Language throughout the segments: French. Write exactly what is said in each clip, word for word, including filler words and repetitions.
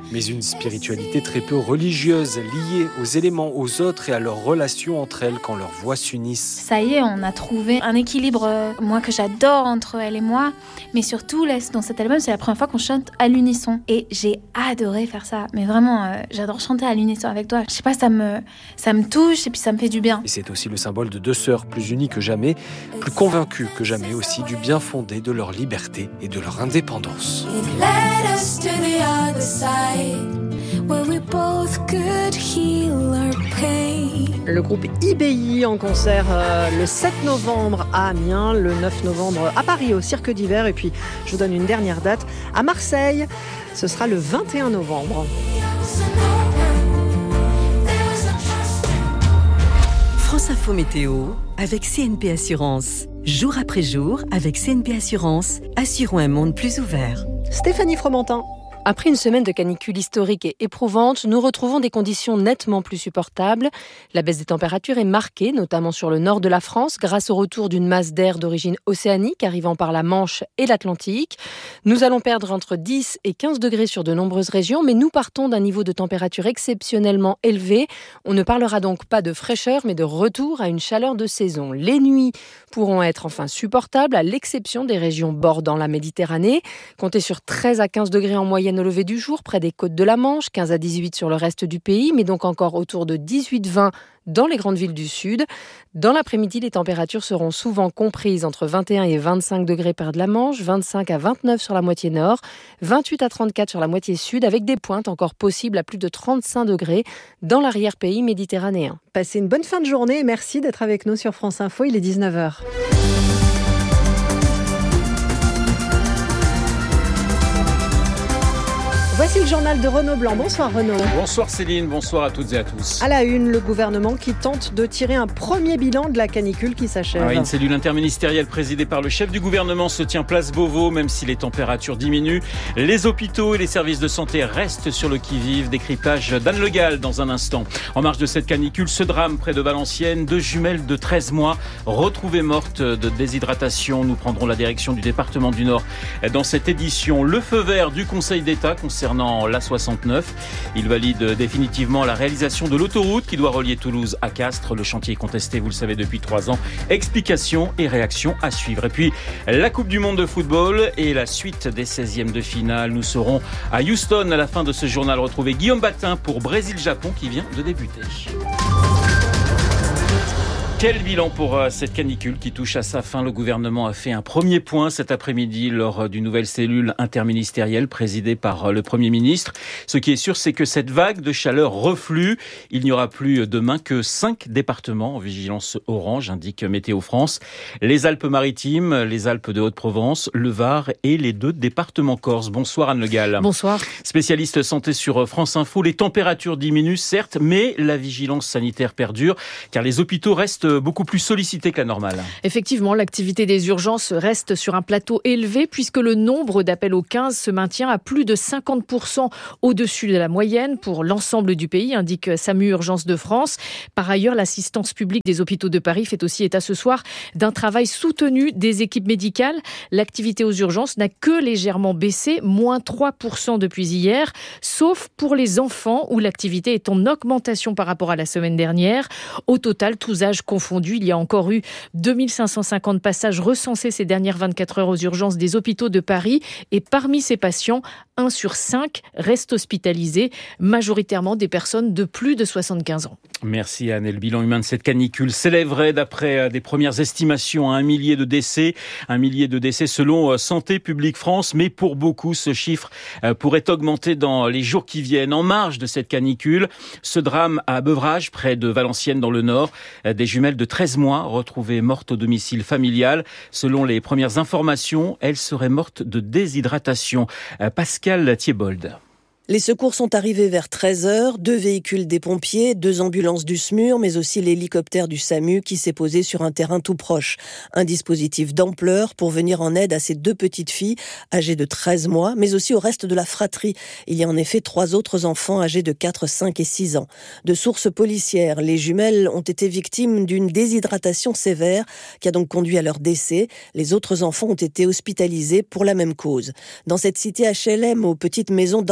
mais une spiritualité très peu religieuse, liée aux éléments, aux autres et à leur relation entre elles quand leurs voix s'unissent. Ça y est, on a trouvé un équilibre, euh, moi que j'adore entre elle et moi, mais surtout là, dans cet album, c'est la première fois qu'on chante à l'unisson. Et j'ai adoré faire ça, mais vraiment, euh, j'adore chanter à l'unisson avec toi. Je sais pas, ça me, ça me touche et puis ça me fait du bien. Et c'est aussi le symbole de deux sœurs plus unies que jamais, plus convaincues que jamais aussi du bien fondé de leur liberté et de leur indépendance. Le groupe I B I en concert euh, le sept novembre à Amiens, le neuf novembre à Paris au Cirque d'Hiver, et puis je vous donne une dernière date à Marseille, ce sera le vingt et un novembre. France Info Météo avec C N P Assurance. Jour après jour, avec C N P Assurance, assurons un monde plus ouvert. Stéphanie Fromentin. Après une semaine de canicule historique et éprouvante, nous retrouvons des conditions nettement plus supportables. La baisse des températures est marquée, notamment sur le nord de la France, grâce au retour d'une masse d'air d'origine océanique arrivant par la Manche et l'Atlantique. Nous allons perdre entre dix et quinze degrés sur de nombreuses régions, mais nous partons d'un niveau de température exceptionnellement élevé. On ne parlera donc pas de fraîcheur, mais de retour à une chaleur de saison. Les nuits pourront être enfin supportables, à l'exception des régions bordant la Méditerranée. Comptez sur treize à quinze degrés en moyenne au lever du jour, près des côtes de la Manche, quinze à dix-huit sur le reste du pays, mais donc encore autour de dix-huit à vingt dans les grandes villes du sud. Dans l'après-midi, les températures seront souvent comprises entre vingt et un et vingt-cinq degrés près de la Manche, vingt-cinq à vingt-neuf sur la moitié nord, vingt-huit à trente-quatre sur la moitié sud, avec des pointes encore possibles à plus de trente-cinq degrés dans l'arrière-pays méditerranéen. Passez une bonne fin de journée et merci d'être avec nous sur France Info, il est dix-neuf heures. Voici le journal de Renaud Blanc. Bonsoir Renaud. Bonsoir Céline, bonsoir à toutes et à tous. À la une, le gouvernement qui tente de tirer un premier bilan de la canicule qui s'achève. Ah oui, une cellule interministérielle présidée par le chef du gouvernement se tient place Beauvau, même si les températures diminuent. Les hôpitaux et les services de santé restent sur le qui-vive. Décryptage d'Anne Le Gall dans un instant. En marge de cette canicule, ce drame près de Valenciennes, deux jumelles de treize mois retrouvées mortes de déshydratation. Nous prendrons la direction du département du Nord dans cette édition. Le feu vert du Conseil d'État concernant l'A soixante-neuf. Il valide définitivement la réalisation de l'autoroute qui doit relier Toulouse à Castres. Le chantier est contesté, vous le savez, depuis trois ans. Explications et réactions à suivre. Et puis, la Coupe du Monde de football et la suite des seizièmes de finale. Nous serons à Houston à la fin de ce journal. Retrouver Guillaume Batin pour Brésil-Japon qui vient de débuter. Quel bilan pour cette canicule qui touche à sa fin. Le gouvernement a fait un premier point cet après-midi lors d'une nouvelle cellule interministérielle présidée par le Premier ministre. Ce qui est sûr, c'est que cette vague de chaleur reflue. Il n'y aura plus demain que cinq départements en vigilance orange, indique Météo France. Les Alpes-Maritimes, les Alpes de Haute-Provence, le Var et les deux départements corse. Bonsoir Anne Le Gall. Bonsoir. Spécialiste santé sur France Info, les températures diminuent certes, mais la vigilance sanitaire perdure car les hôpitaux restent beaucoup plus sollicité que la normale. Effectivement, l'activité des urgences reste sur un plateau élevé puisque le nombre d'appels au quinze se maintient à plus de cinquante pour cent au-dessus de la moyenne pour l'ensemble du pays, indique SAMU Urgences de France. Par ailleurs, l'assistance publique des hôpitaux de Paris fait aussi état ce soir d'un travail soutenu des équipes médicales. L'activité aux urgences n'a que légèrement baissé, moins trois pour cent depuis hier, sauf pour les enfants où l'activité est en augmentation par rapport à la semaine dernière. Au total, tous âges confondus, il y a encore eu deux mille cinq cent cinquante passages recensés ces dernières vingt-quatre heures aux urgences des hôpitaux de Paris. Et parmi ces patients, un sur cinq reste hospitalisé, majoritairement des personnes de plus de soixante-quinze ans. Merci Anne. Et le bilan humain de cette canicule s'élèverait d'après des premières estimations à un millier de décès. Un millier de décès selon Santé publique France. Mais pour beaucoup, ce chiffre pourrait augmenter dans les jours qui viennent. En marge de cette canicule, ce drame à Beuvrages, près de Valenciennes dans le Nord, des jumelles de treize mois retrouvées mortes au domicile familial. Selon les premières informations, elles seraient mortes de déshydratation. Pascal Thiébold. Les secours sont arrivés vers treize heures, deux véhicules des pompiers, deux ambulances du SMUR, mais aussi l'hélicoptère du SAMU qui s'est posé sur un terrain tout proche. Un dispositif d'ampleur pour venir en aide à ces deux petites filles âgées de treize mois, mais aussi au reste de la fratrie. Il y a en effet trois autres enfants âgés de quatre, cinq et six ans. De sources policières, les jumelles ont été victimes d'une déshydratation sévère qui a donc conduit à leur décès. Les autres enfants ont été hospitalisés pour la même cause. Dans cette cité H L M aux petites maisons d'un étage,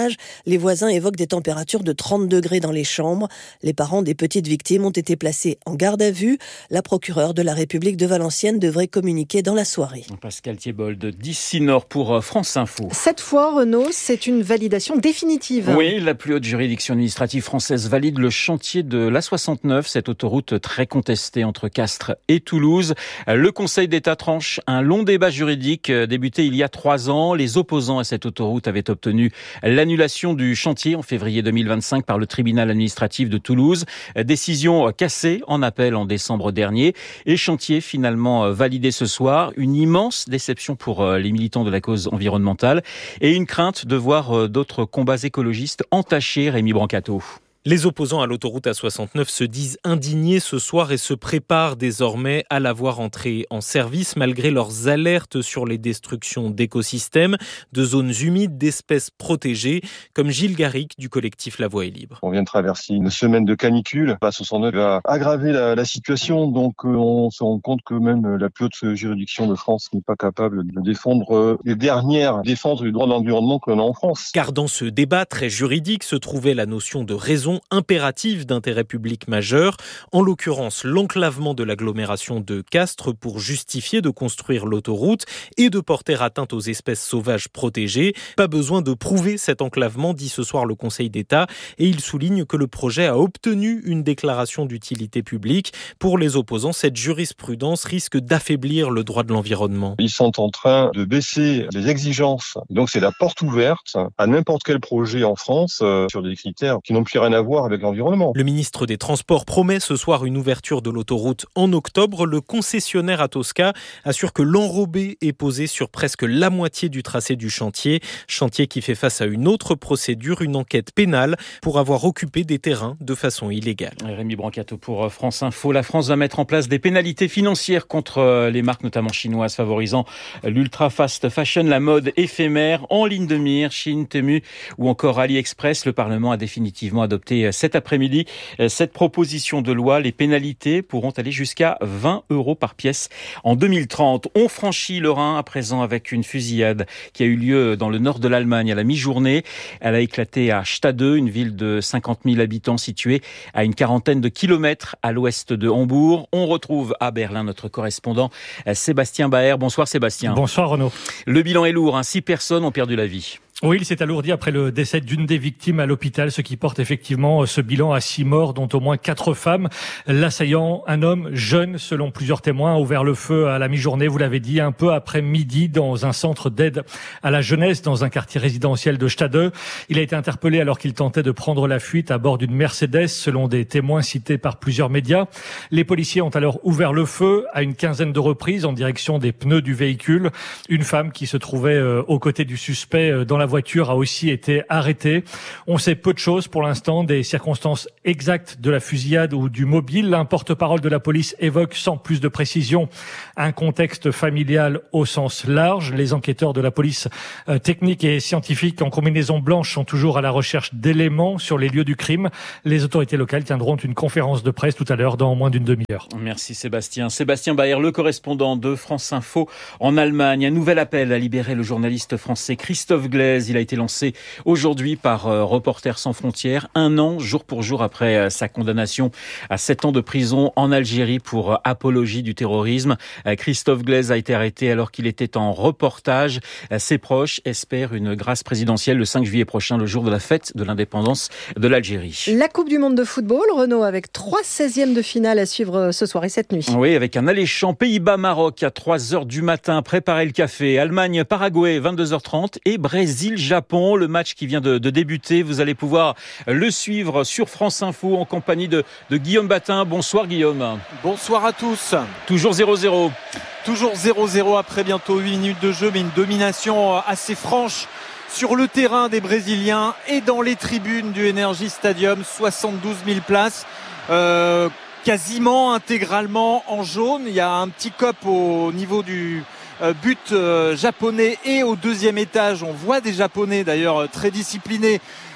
étage. Les voisins évoquent des températures de trente degrés dans les chambres. Les parents des petites victimes ont été placés en garde à vue. La procureure de la République de Valenciennes devrait communiquer dans la soirée. Pascal Thiebold d'ici Nord pour France Info. Cette fois, Renaud, c'est une validation définitive. Oui, la plus haute juridiction administrative française valide le chantier de l'A soixante-neuf, cette autoroute très contestée entre Castres et Toulouse. Le Conseil d'État tranche un long débat juridique débuté il y a trois ans. Les opposants à cette autoroute avaient obtenu l'annulation du chantier en février deux mille vingt-cinq par le tribunal administratif de Toulouse. Décision cassée en appel en décembre dernier et chantier finalement validé ce soir. Une immense déception pour les militants de la cause environnementale et une crainte de voir d'autres combats écologistes entachés. Rémi Brancato. Les opposants à l'autoroute A soixante-neuf se disent indignés ce soir et se préparent désormais à la voir entrer en service malgré leurs alertes sur les destructions d'écosystèmes, de zones humides, d'espèces protégées, comme Gilles Garric du collectif La Voie est libre. On vient de traverser une semaine de canicule. A soixante-neuf va aggraver la, la situation, donc on se rend compte que même la plus haute juridiction de France n'est pas capable de défendre les dernières défenses du droit de l'environnement que l'on a en France. Car dans ce débat très juridique se trouvait la notion de raison impérative d'intérêt public majeur, en l'occurrence l'enclavement de l'agglomération de Castres pour justifier de construire l'autoroute et de porter atteinte aux espèces sauvages protégées. Pas besoin de prouver cet enclavement, dit ce soir le Conseil d'État, et il souligne que le projet a obtenu une déclaration d'utilité publique. Pour les opposants, cette jurisprudence risque d'affaiblir le droit de l'environnement. Ils sont en train de baisser les exigences. Donc c'est la porte ouverte à n'importe quel projet en France euh, sur des critères qui n'ont plus rien à voir avec l'environnement. Le ministre des Transports promet ce soir une ouverture de l'autoroute en octobre. Le concessionnaire Atosca assure que l'enrobé est posé sur presque la moitié du tracé du chantier. Chantier qui fait face à une autre procédure, une enquête pénale pour avoir occupé des terrains de façon illégale. Rémi Brancato pour France Info. La France va mettre en place des pénalités financières contre les marques notamment chinoises favorisant l'ultra fast fashion, la mode éphémère. En ligne de mire, Chine, Temu ou encore AliExpress. Le Parlement a définitivement adopté cet après-midi cette proposition de loi. Les pénalités pourront aller jusqu'à vingt euros par pièce en deux mille trente. On franchit le Rhin à présent avec une fusillade qui a eu lieu dans le nord de l'Allemagne à la mi-journée. Elle a éclaté à Stade, une ville de cinquante mille habitants située à une quarantaine de kilomètres à l'ouest de Hambourg. On retrouve à Berlin notre correspondant Sébastien Baer. Bonsoir Sébastien. Bonsoir Renaud. Le bilan est lourd, hein. Six personnes ont perdu la vie. Oui, il s'est alourdi après le décès d'une des victimes à l'hôpital, ce qui porte effectivement ce bilan à six morts, dont au moins quatre femmes. L'assaillant, un homme jeune, selon plusieurs témoins, a ouvert le feu à la mi-journée, vous l'avez dit, un peu après midi, dans un centre d'aide à la jeunesse, dans un quartier résidentiel de Stade. Il a été interpellé alors qu'il tentait de prendre la fuite à bord d'une Mercedes, selon des témoins cités par plusieurs médias. Les policiers ont alors ouvert le feu à une quinzaine de reprises en direction des pneus du véhicule. Une femme qui se trouvait aux côtés du suspect dans la voiture a aussi été arrêtée. On sait peu de choses pour l'instant des circonstances exactes de la fusillade ou du mobile. Un porte-parole de la police évoque sans plus de précision un contexte familial au sens large. Les enquêteurs de la police euh, technique et scientifique en combinaison blanche sont toujours à la recherche d'éléments sur les lieux du crime. Les autorités locales tiendront une conférence de presse tout à l'heure dans moins d'une demi-heure. Merci Sébastien. Sébastien Baer, le correspondant de France Info en Allemagne. Un nouvel appel à libérer le journaliste français Christophe Glaise. Il a été lancé aujourd'hui par euh, Reporters sans frontières, un an, jour pour jour après euh, sa condamnation à sept ans de prison en Algérie pour euh, apologie du terrorisme. Euh, Christophe Glaise a été arrêté alors qu'il était en reportage. Euh, ses proches espèrent une grâce présidentielle le cinq juillet prochain, le jour de la fête de l'indépendance de l'Algérie. La Coupe du monde de football, Renaud, avec trois seizièmes de finale à suivre ce soir et cette nuit. Oui, avec un alléchant Pays-Bas-Maroc à trois heures du matin. Préparez le café. Allemagne-Paraguay, vingt-deux heures trente et Brésil-Japon, le match qui vient de, de débuter. Vous allez pouvoir le suivre sur France Info en compagnie de, de Guillaume Batin. Bonsoir Guillaume. Bonsoir à tous. Toujours zéro zéro. Toujours zéro zéro après bientôt huit minutes de jeu, mais une domination assez franche sur le terrain des Brésiliens et dans les tribunes du Energy Stadium. soixante-douze mille places. Euh, quasiment intégralement en jaune. Il y a un petit cop au niveau du but euh, japonais et au deuxième étage. On voit des Japonais d'ailleurs très disciplinés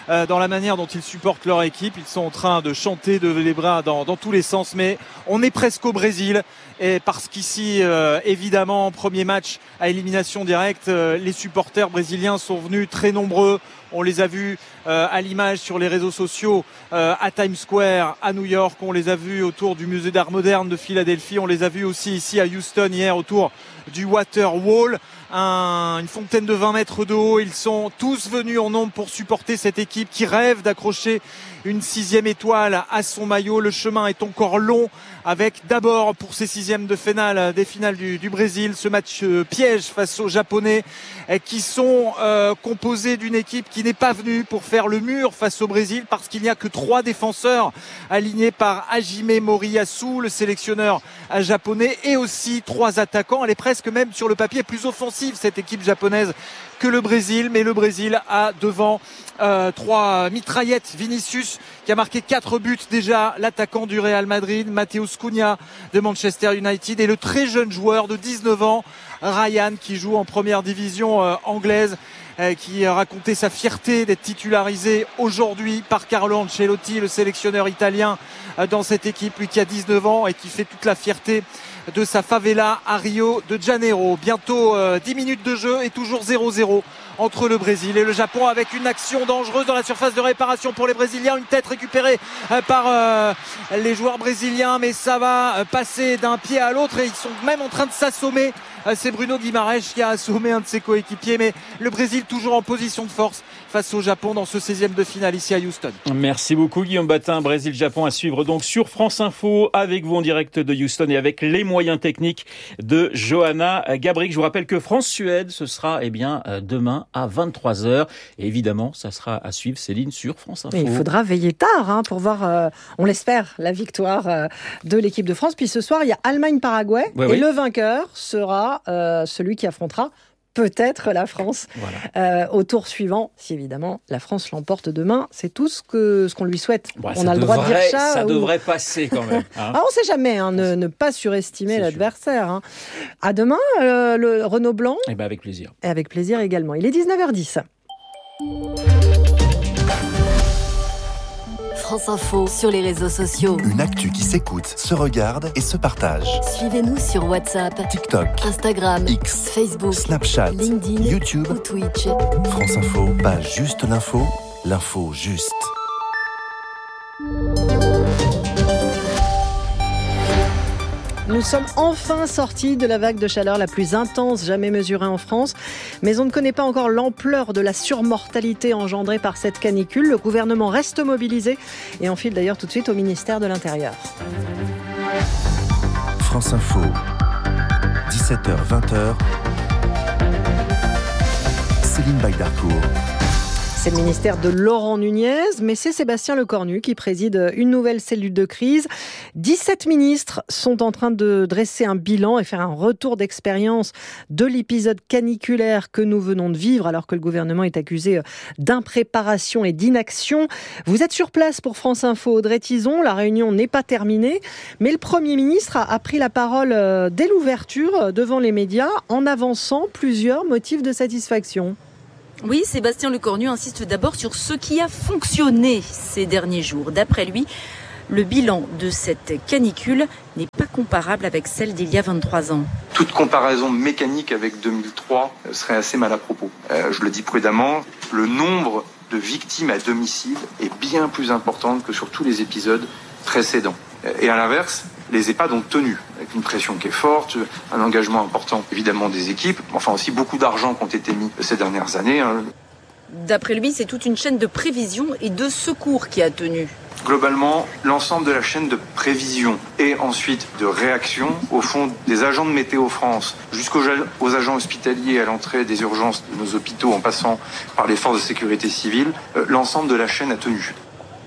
euh, dans la manière dont ils supportent leur équipe. Ils sont en train de chanter, de lever les bras dans, dans tous les sens, mais on est presque au Brésil. Et parce qu'ici, euh, évidemment, premier match à élimination directe, euh, les supporters brésiliens sont venus très nombreux. On les a vus euh, à l'image sur les réseaux sociaux euh, à Times Square, à New York. On les a vus autour du musée d'art moderne de Philadelphie. On les a vus aussi ici à Houston hier autour du Water Wall. Un, une fontaine de vingt mètres de haut. Ils sont tous venus en nombre pour supporter cette équipe qui rêve d'accrocher une sixième étoile à son maillot. Le chemin est encore long avec d'abord pour ces sixièmes de finale des finales du, du Brésil ce match euh, piège face aux Japonais euh, qui sont euh, composés d'une équipe qui n'est pas venue pour faire le mur face au Brésil parce qu'il n'y a que trois défenseurs alignés par Hajime Moriyasu, le sélectionneur euh, japonais, et aussi trois attaquants. Elle est presque même sur le papier plus offensive cette équipe japonaise que le Brésil, mais le Brésil a devant euh, trois mitraillettes. Vinicius qui a marqué quatre buts déjà, l'attaquant du Real Madrid, Matheus Cunha de Manchester United, et le très jeune joueur de dix-neuf ans, Ryan, qui joue en première division euh, anglaise, euh, qui a raconté sa fierté d'être titularisé aujourd'hui par Carlo Ancelotti, le sélectionneur italien, euh, dans cette équipe, lui qui a dix-neuf ans et qui fait toute la fierté de sa favela à Rio de Janeiro. Bientôt euh, dix minutes de jeu et toujours zéro zéro entre le Brésil et le Japon, avec une action dangereuse dans la surface de réparation pour les Brésiliens. Une tête récupérée euh, par euh, les joueurs brésiliens, mais ça va euh, passer d'un pied à l'autre et ils sont même en train de s'assommer. Euh, c'est Bruno Guimaraes qui a assommé un de ses coéquipiers, mais le Brésil toujours en position de force face au Japon dans ce seizième de finale ici à Houston. Merci beaucoup Guillaume Batin. Brésil-Japon à suivre donc sur France Info avec vous en direct de Houston et avec les moyens techniques de Johanna Gabrick. Je vous rappelle que France-Suède, ce sera eh bien demain à vingt-trois heures. Et évidemment, ça sera à suivre, Céline, sur France Info. Et il faudra veiller tard hein, pour voir, euh, on l'espère, la victoire euh, de l'équipe de France. Puis ce soir, il y a Allemagne-Paraguay. Ouais, et oui. Le vainqueur sera euh, celui qui affrontera peut-être la France voilà. euh, au tour suivant, si évidemment la France l'emporte demain. C'est tout ce que ce qu'on lui souhaite. Bah, on a le devrait, droit de dire ça. Ça ou... devrait passer quand même. Hein. Ah, on ne sait jamais, hein, ne, ne pas surestimer C'est l'adversaire. Hein. À demain, euh, le Renaud Blanc. Et ben avec plaisir. Et avec plaisir également. Il est dix-neuf heures dix. France Info sur les réseaux sociaux. Une actu qui s'écoute, se regarde et se partage. Suivez-nous sur WhatsApp, TikTok, Instagram, X, Facebook, Snapchat, LinkedIn, YouTube ou Twitch. France Info, pas juste l'info, l'info juste. Nous sommes enfin sortis de la vague de chaleur la plus intense jamais mesurée en France. Mais on ne connaît pas encore l'ampleur de la surmortalité engendrée par cette canicule. Le gouvernement reste mobilisé et on file d'ailleurs tout de suite au ministère de l'Intérieur. France Info, dix-sept heures vingt. Céline Baydarcourt. C'est le ministère de Laurent Nunez, mais c'est Sébastien Lecornu qui préside une nouvelle cellule de crise. dix-sept ministres sont en train de dresser un bilan et faire un retour d'expérience de l'épisode caniculaire que nous venons de vivre, alors que le gouvernement est accusé d'impréparation et d'inaction. Vous êtes sur place pour France Info, Audrey Tizon. La réunion n'est pas terminée, mais le Premier ministre a pris la parole dès l'ouverture devant les médias en avançant plusieurs motifs de satisfaction. Oui, Sébastien Lecornu insiste d'abord sur ce qui a fonctionné ces derniers jours. D'après lui, le bilan de cette canicule n'est pas comparable avec celle d'il y a vingt-trois ans. Toute comparaison mécanique avec deux mille trois serait assez mal à propos. Euh, je le dis prudemment, le nombre de victimes à domicile est bien plus important que sur tous les épisodes précédents. Et à l'inverse, les EHPAD ont tenu, avec une pression qui est forte, un engagement important évidemment des équipes, enfin aussi beaucoup d'argent qui ont été mis ces dernières années. D'après lui, c'est toute une chaîne de prévision et de secours qui a tenu. Globalement, l'ensemble de la chaîne de prévision et ensuite de réaction, au fond, des agents de Météo France jusqu'aux aux agents hospitaliers à l'entrée des urgences de nos hôpitaux en passant par les forces de sécurité civile, euh, l'ensemble de la chaîne a tenu.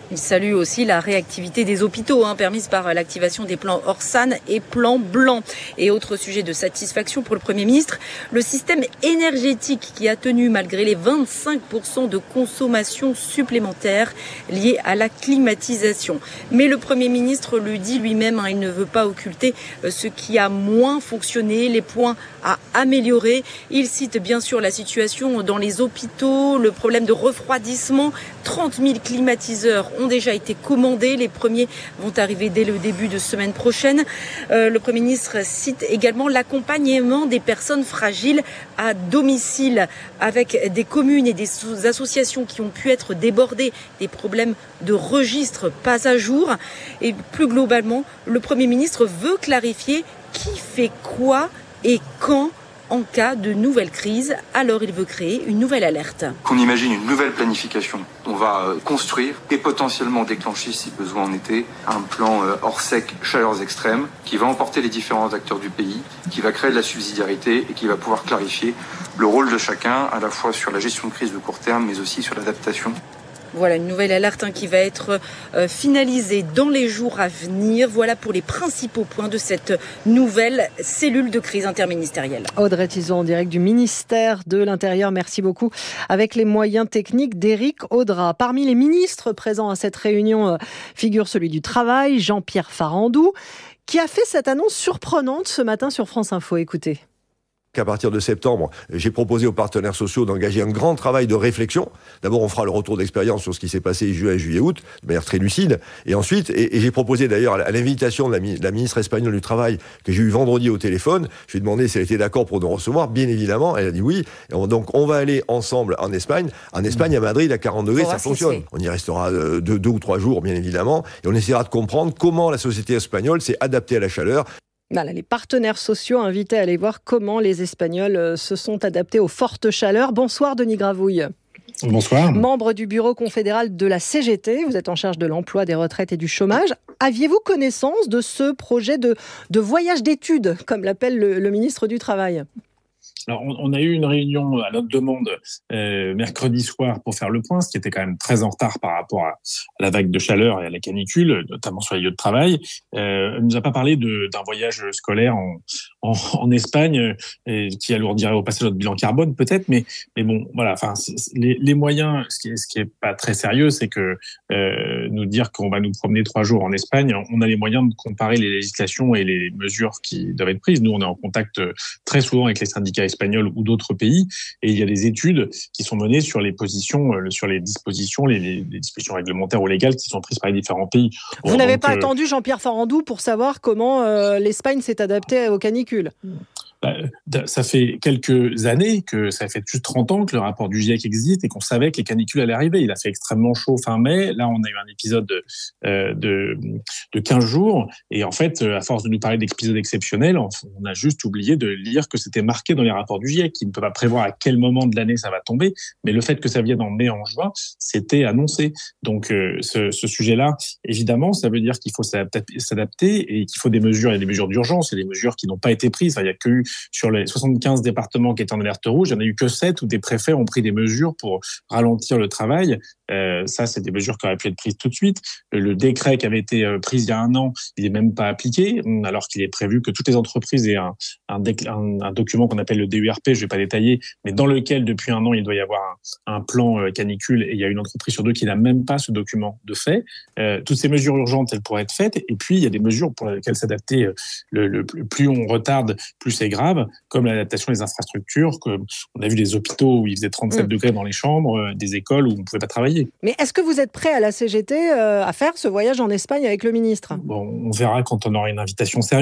Il salue aussi la réactivité des hôpitaux, hein, permise par l'activation des plans Orsan et plan Blanc. Et autre sujet de satisfaction pour le Premier ministre, le système énergétique qui a tenu malgré les vingt-cinq pour cent de consommation supplémentaire liée à la climatisation. Mais le Premier ministre le dit lui-même, hein, il ne veut pas occulter ce qui a moins fonctionné, les points à améliorer. Il cite bien sûr la situation dans les hôpitaux, le problème de refroidissement. trente mille climatiseurs ont déjà été commandés. Les premiers vont arriver dès le début de semaine prochaine. Euh, le Premier ministre cite également l'accompagnement des personnes fragiles à domicile avec des communes et des associations qui ont pu être débordées, des problèmes de registre pas à jour. Et plus globalement, le Premier ministre veut clarifier qui fait quoi et quand en cas de nouvelle crise. Alors il veut créer une nouvelle alerte. Qu'on imagine une nouvelle planification. On va construire et potentiellement déclencher, si besoin en était, un plan hors sec, chaleurs extrêmes, qui va emporter les différents acteurs du pays, qui va créer de la subsidiarité et qui va pouvoir clarifier le rôle de chacun, à la fois sur la gestion de crise de court terme, mais aussi sur l'adaptation. Voilà une nouvelle alerte hein, qui va être euh, finalisée dans les jours à venir. Voilà pour les principaux points de cette nouvelle cellule de crise interministérielle. Audrey Tizot en direct du ministère de l'Intérieur. Merci beaucoup. Avec les moyens techniques d'Éric Audra. Parmi les ministres présents à cette réunion euh, figure celui du Travail, Jean-Pierre Farandou, qui a fait cette annonce surprenante ce matin sur France Info. Écoutez. Qu'à partir de septembre, j'ai proposé aux partenaires sociaux d'engager un grand travail de réflexion. D'abord, on fera le retour d'expérience sur ce qui s'est passé juillet, juillet, août, de manière très lucide. Et ensuite, et, et j'ai proposé d'ailleurs à l'invitation de la, de la ministre espagnole du Travail, que j'ai eu vendredi au téléphone, je lui ai demandé si elle était d'accord pour nous recevoir. Bien évidemment, elle a dit oui. Et on, donc, on va aller ensemble en Espagne. En Espagne, à Madrid, à quarante degrés, ça fonctionne. On y restera deux, deux ou trois jours, bien évidemment. Et on essaiera de comprendre comment la société espagnole s'est adaptée à la chaleur. Voilà, les partenaires sociaux invités à aller voir comment les Espagnols se sont adaptés aux fortes chaleurs. Bonsoir Denis Gravouille. Bonsoir. Membre du bureau confédéral de la C G T, vous êtes en charge de l'emploi, des retraites et du chômage. Aviez-vous connaissance de ce projet de, de voyage d'études, comme l'appelle le, le ministre du Travail ? Alors, on, on a eu une réunion à notre demande euh, mercredi soir pour faire le point, ce qui était quand même très en retard par rapport à, à la vague de chaleur et à la canicule, notamment sur les lieux de travail. Euh, elle nous a pas parlé de, d'un voyage scolaire en, en, en Espagne, euh, qui alourdirait au passage notre bilan carbone peut-être, mais, mais bon, voilà. Enfin, les, les moyens, ce qui est, ce qui est pas très sérieux, c'est que euh, nous dire qu'on va nous promener trois jours en Espagne, on a les moyens de comparer les législations et les mesures qui doivent être prises. Nous, on est en contact très souvent avec les syndicats espagnols ou d'autres pays, et il y a des études qui sont menées sur les positions, sur les dispositions, les, les, les dispositions réglementaires ou légales qui sont prises par les différents pays. Vous bon, n'avez donc, pas euh... attendu Jean-Pierre Farandou pour savoir comment euh, l'Espagne s'est adaptée aux canicules ? Bah, ça fait quelques années, que ça fait plus de trente ans que le rapport du GIEC existe et qu'on savait que les canicules allaient arriver. Il a fait extrêmement chaud fin mai. Là, on a eu un épisode de, euh, de, de quinze jours. Et en fait, à force de nous parler d'épisodes exceptionnels, on a juste oublié de lire que c'était marqué dans les rapports du GIEC, qui ne peut pas prévoir à quel moment de l'année ça va tomber. Mais le fait que ça vienne en mai, en juin, c'était annoncé. Donc, euh, ce, ce sujet-là, évidemment, ça veut dire qu'il faut s'adapter et qu'il faut des mesures. Il y a des mesures d'urgence, il y a des mesures qui n'ont pas été prises. Enfin, il y a que eu sur les soixante-quinze départements qui étaient en alerte rouge, il n'y en a eu que sept où des préfets ont pris des mesures pour ralentir le travail. Euh, ça, c'est des mesures qui auraient pu être prises tout de suite. Le décret qui avait été pris il y a un an, il n'est même pas appliqué, alors qu'il est prévu que toutes les entreprises aient un, un, un, un document qu'on appelle le D U R P, je ne vais pas détailler, mais dans lequel, depuis un an, il doit y avoir un, un plan canicule, et il y a une entreprise sur deux qui n'a même pas ce document de fait. Euh, toutes ces mesures urgentes, elles pourraient être faites, et puis il y a des mesures pour lesquelles s'adapter. Le, le, plus on retarde, plus c'est grave, comme l'adaptation des infrastructures. Comme on a vu des hôpitaux où il faisait trente-sept mmh. degrés dans les chambres, des écoles où on ne pouvait pas travailler. Mais est-ce que vous êtes prêt à la C G T euh, à faire ce voyage en Espagne avec le ministre ? Bon, on verra quand on aura une invitation sérieuse.